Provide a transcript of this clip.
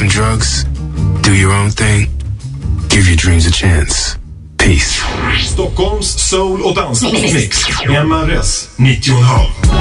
from drugs, do your own thing, give your dreams a chance. Peace. Stockholms soul- och dansmix. MRS 90,5.